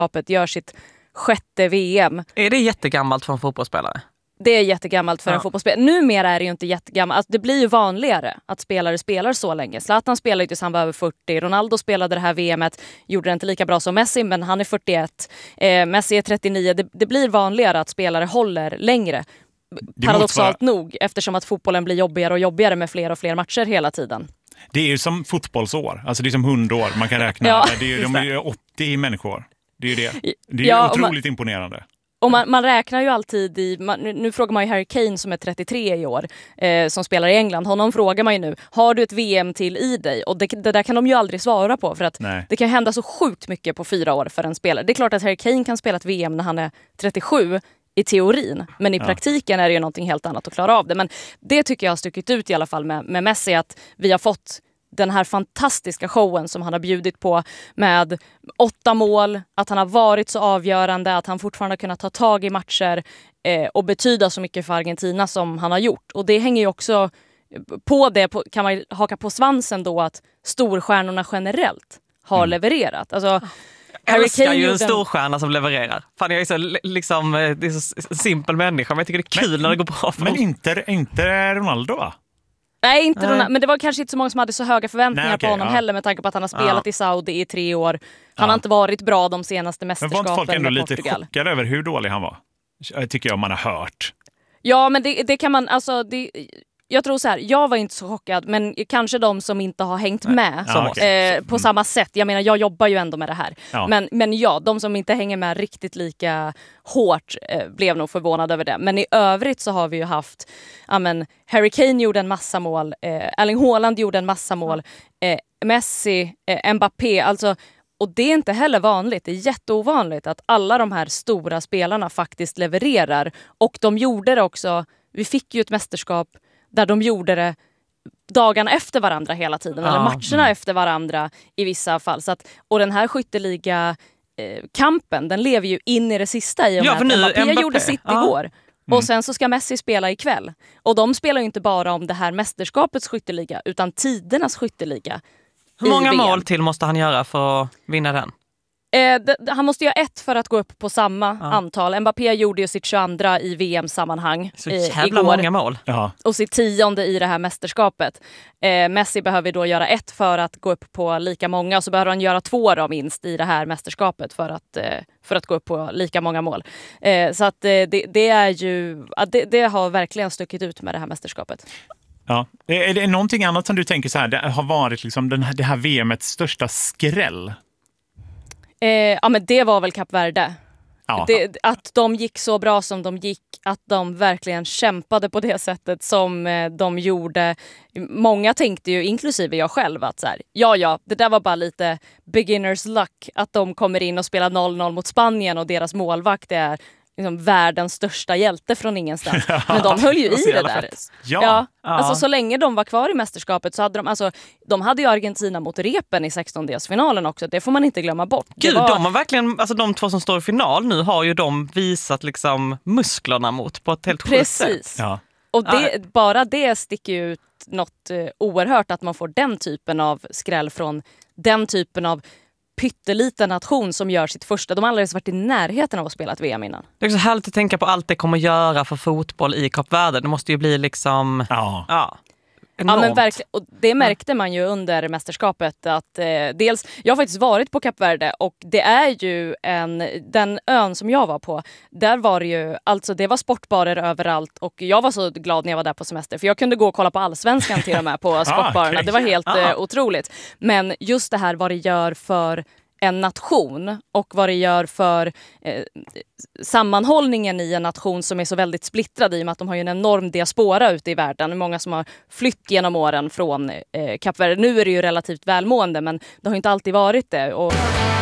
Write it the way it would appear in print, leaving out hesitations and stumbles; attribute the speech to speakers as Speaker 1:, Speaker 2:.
Speaker 1: mästerskapet, gör sitt 6:e VM.
Speaker 2: Är det jättegammalt för en fotbollsspelare?
Speaker 1: Det är jättegammalt för en fotbollsspelare. Numera är det ju inte jättegammalt. Alltså, det blir ju vanligare att spelare spelar så länge. Zlatan spelade ju tills han var över 40. Ronaldo spelade det här VMet. Gjorde det inte lika bra som Messi, men han är 41. Messi är 39. Det blir vanligare att spelare håller längre. Paradoxalt nog, eftersom att fotbollen blir jobbigare och jobbigare med fler och fler matcher hela tiden.
Speaker 3: Det är ju som fotbollsår. Alltså det är som 100 år. Man kan räkna.
Speaker 1: Ja,
Speaker 3: de är ju 80 människor. Det är ju det. Det är ju otroligt imponerande.
Speaker 1: Och man räknar ju alltid nu frågar man ju Harry Kane som är 33 i år, som spelar i England. Honom frågar man ju nu, har du ett VM till i dig? Och det där kan de ju aldrig svara på, för att det kan hända så sjukt mycket på 4 år för en spelare. Det är klart att Harry Kane kan spela ett VM när han är 37 i teorin, men i praktiken är det ju någonting helt annat att klara av det. Men det tycker jag har stuckit ut i alla fall med Messi, att vi har fått den här fantastiska showen som han har bjudit på med 8 mål, att han har varit så avgörande, att han fortfarande har kunnat ta tag i matcher och betyda så mycket för Argentina som han har gjort. Och det hänger ju också på det, kan man haka på svansen då, att storstjärnorna generellt har levererat. Alltså,
Speaker 2: Jag älskar ju en storstjärna som levererar. Fan, jag är så, liksom, det är så simpel människa, men jag tycker det är kul när det går bra för
Speaker 3: Men inte Ronaldo, va?
Speaker 1: Nej, inte Ronaldo, men det var kanske inte så många som hade så höga förväntningar på honom heller, med tanke på att han har spelat i Saudi i 3 år. Han har inte varit bra de senaste mästerskapen.
Speaker 3: Men var inte folk ändå lite
Speaker 1: Portugal
Speaker 3: chockade över hur dålig han var? Tycker jag man har hört.
Speaker 1: Ja, men det kan man, alltså jag tror så här, jag var inte så chockad, men kanske de som inte har hängt med på samma sätt. Jag menar, jag jobbar ju ändå med det här. Ja. Men de som inte hänger med riktigt lika hårt blev nog förvånade över det. Men i övrigt så har vi ju haft, Harry Kane gjorde en massa mål, Erling Haaland gjorde en massa mål, Messi, Mbappé, alltså. Och det är inte heller vanligt, det är jätteovanligt att alla de här stora spelarna faktiskt levererar. Och de gjorde det också, vi fick ju ett mästerskap där de gjorde det dagarna efter varandra hela tiden, eller matcherna efter varandra i vissa fall. Så att, och den här skytteliga kampen, den lever ju in i det sista i och med att Mbappé gjorde sitt igår. Och sen så ska Messi spela ikväll. Och de spelar ju inte bara om det här mästerskapets skytteliga, utan tidernas skytteliga.
Speaker 2: Hur många mål till måste han göra för att vinna den?
Speaker 1: Han måste göra 1 för att gå upp på samma antal. Mbappé gjorde ju sitt 22 i VM-sammanhang
Speaker 2: så jävla
Speaker 1: igår.
Speaker 2: Många mål.
Speaker 1: Och sitt 10:e i det här mästerskapet. Messi behöver då göra 1 för att gå upp på lika många. Och så behöver han göra 2 då minst i det här mästerskapet för att gå upp på lika många mål. Så att det är ju, det har verkligen stuckit ut med det här mästerskapet.
Speaker 3: Ja. Är det någonting annat som du tänker så här, det har varit liksom det här VMets största skräll?
Speaker 1: Men det var väl Kap Verde.
Speaker 3: Ja.
Speaker 1: Att de gick så bra som de gick, att de verkligen kämpade på det sättet som de gjorde. Många tänkte ju, inklusive jag själv, att så här, det där var bara lite beginners luck, att de kommer in och spelar 0-0 mot Spanien och deras målvakt är liksom världens största hjälte från ingenstans. Men de höll ju i det där. Alltså så länge de var kvar i mästerskapet så hade de hade ju Argentina mot repen i 16-delsfinalen också. Det får man inte glömma bort.
Speaker 2: Gud, de har verkligen, alltså de 2 som står i final nu har ju de visat liksom musklerna mot på ett helt sjukt sätt.
Speaker 1: Precis. Ja. Och bara det sticker ut något oerhört, att man får den typen av skräll från den typen av pytteliten nation som gör sitt första. De har aldrig varit i närheten av att spela ett VM innan.
Speaker 2: Det är också härligt att tänka på allt det kommer göra för fotboll i Kap Verde. Det måste ju bli liksom...
Speaker 1: Ja, men verkligen. Och det märkte man ju under mästerskapet att dels, jag har faktiskt varit på Kap Verde och det är ju den ön som jag var på, där var det ju, alltså det var sportbarer överallt och jag var så glad när jag var där på semester för jag kunde gå och kolla på Allsvenskan till och med på sportbarerna. Det var helt otroligt. Men just det här vad det gör för en nation och vad det gör för sammanhållningen i en nation som är så väldigt splittrad i och med att de har ju en enorm diaspora ute i världen. Många som har flytt genom åren från Kap Verde. Nu är det ju relativt välmående, men det har inte alltid varit det. Och